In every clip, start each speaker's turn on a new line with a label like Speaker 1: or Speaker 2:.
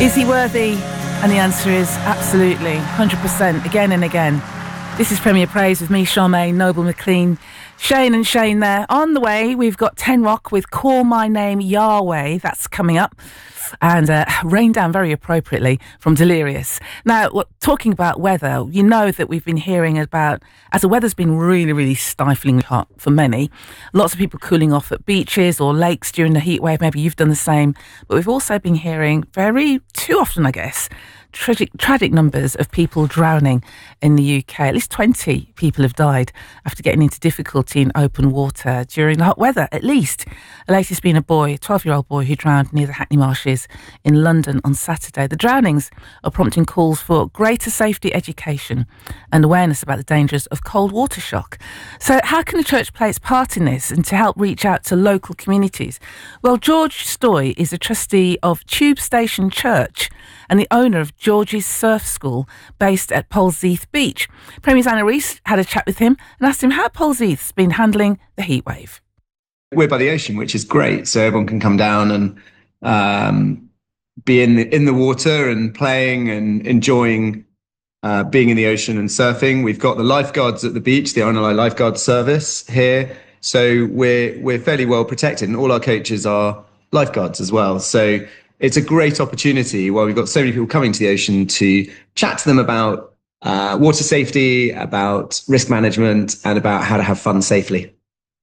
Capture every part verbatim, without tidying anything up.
Speaker 1: Is he worthy? And the answer is absolutely, one hundred percent, again and again. This is Premier Praise with me, Charmaine Noble McLean. Shane and Shane there. On the way, we've got Ten Rock with Call My Name Yahweh. That's coming up. And uh, Rain Down very appropriately from Delirious. Now, what, talking about weather, you know that we've been hearing about, as the weather's been really, really stiflingly hot for many, lots of people cooling off at beaches or lakes during the heat wave. Maybe you've done the same. But we've also been hearing very, too often, I guess, tragic, tragic numbers of people drowning in the U K. At least twenty people have died after getting into difficulty in open water during the hot weather, at least. The latest being a boy, a twelve-year-old boy who drowned near the Hackney Marshes in London on Saturday. The drownings are prompting calls for greater safety education and awareness about the dangers of cold water shock. So how can the church play its part in this and to help reach out to local communities? Well, George Stoy is a trustee of Tube Station Church and the owner of George's Surf School based at Polzeath Beach. Premier's Anna Rees had a chat with him and asked him how Polzeath's been handling the heat wave.
Speaker 2: We're by the ocean, which is great, so everyone can come down and um, be in the, in the water and playing and enjoying uh, being in the ocean and surfing. We've got the lifeguards at the beach, the R N L I lifeguard service here, so we're we're fairly well protected, and all our coaches are lifeguards as well. So it's a great opportunity while we've got so many people coming to the ocean to chat to them about uh, water safety, about risk management, and about how to have fun safely.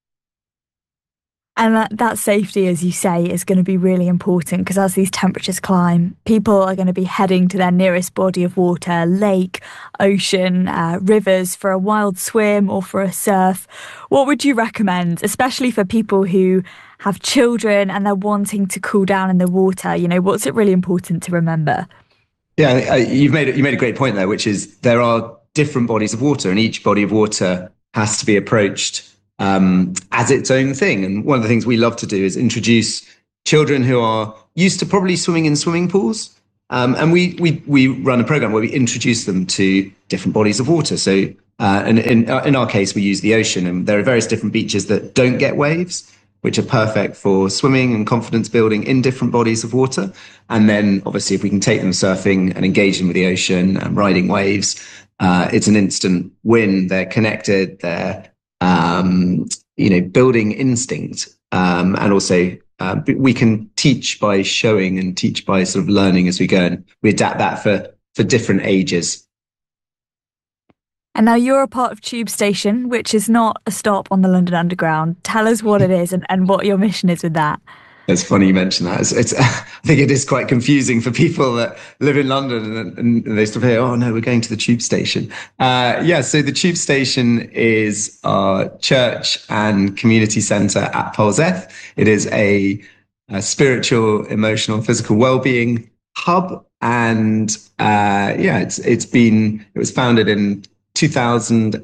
Speaker 3: And that, that safety, as you say, is going to be really important because as these temperatures climb, people are going to be heading to their nearest body of water, lake, ocean, uh, rivers for a wild swim or for a surf. What would you recommend, especially for people who have children and they're wanting to cool down in the water? You know, what's it really important to remember?
Speaker 2: Yeah, you've made you made a great point there, which is there are different bodies of water, and each body of water has to be approached um, as its own thing. And one of the things we love to do is introduce children who are used to probably swimming in swimming pools, um, and we we we run a program where we introduce them to different bodies of water. So, uh, and in in our case, we use the ocean, and there are various different beaches that don't get waves, which are perfect for swimming and confidence building in different bodies of water. And then obviously if we can take them surfing and engage them with the ocean and riding waves, uh, it's an instant win. They're connected, they're, um, you know, building instinct. Um, and also uh, we can teach by showing and teach by sort of learning as we go. And we adapt that for, for different ages.
Speaker 3: And now you're a part of Tube Station, which is not a stop on the London Underground. Tell us what it is and, and what your mission is with that.
Speaker 2: It's funny you mention that. It's, it's, I think it is quite confusing for people that live in London and, and they sort of hear, oh no, we're going to the Tube Station. Uh, yeah, so the Tube Station is our church and community centre at Polzeath. It is a, a spiritual, emotional, physical well-being hub. And uh, yeah, it's it's been, it was founded in two thousand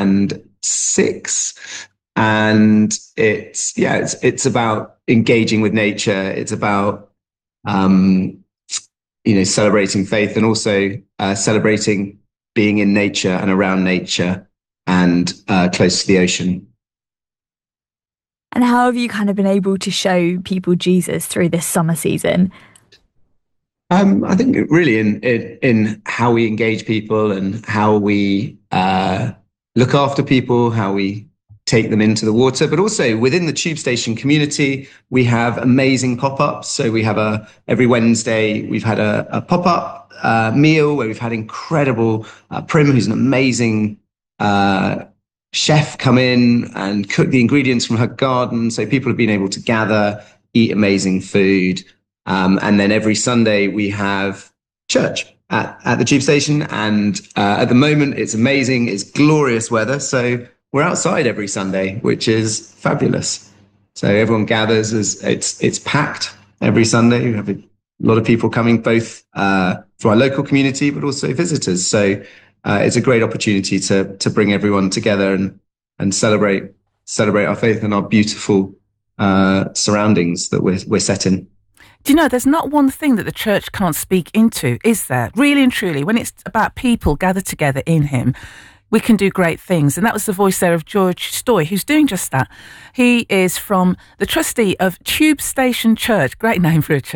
Speaker 2: six, and it's yeah it's it's about engaging with nature. It's about um you know celebrating faith and also uh, celebrating being in nature and around nature and uh, close to the ocean.
Speaker 3: And how have you kind of been able to show people Jesus through this summer season?
Speaker 2: Um, I think really in, in in how we engage people and how we uh, look after people, how we take them into the water, but also within the Tube Station community, we have amazing pop-ups. So we have a every Wednesday we've had a, a pop-up uh, meal where we've had incredible uh, Prim, who's an amazing uh, chef, come in and cook the ingredients from her garden. So people have been able to gather, eat amazing food. Um, and then every Sunday we have church at, at the Tube Station. And uh, at the moment, it's amazing. It's glorious weather. So we're outside every Sunday, which is fabulous. So everyone gathers. As it's it's packed every Sunday. We have a lot of people coming, both uh, from our local community, but also visitors. So uh, it's a great opportunity to to bring everyone together and and celebrate celebrate our faith and our beautiful uh, surroundings that we're we're set in.
Speaker 1: Do you know, there's not one thing that the church can't speak into, is there? Really and truly, when it's about people gathered together in him, we can do great things. And that was the voice there of George Stoy, who's doing just that. He is from the trustee of Tube Station Church, great name for a church,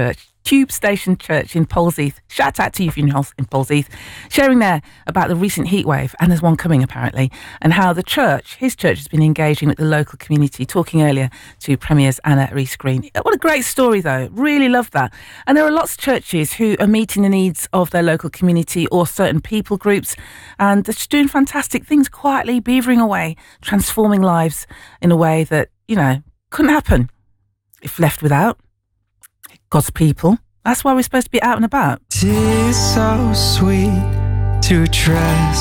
Speaker 1: Tube Station Church in Polesheath. Shout out to you Funeral Health in Polesheath, sharing there about the recent heatwave, and there's one coming apparently, and how the church, his church, has been engaging with the local community, talking earlier to Premier's Anna Rees-Green. What a great story though, really love that. And there are lots of churches who are meeting the needs of their local community or certain people groups, and they're just doing fantastic things quietly, beavering away, transforming lives in a way that, you know, couldn't happen if left without God's people. That's why we're supposed to be out and about.
Speaker 4: Tis so sweet to trust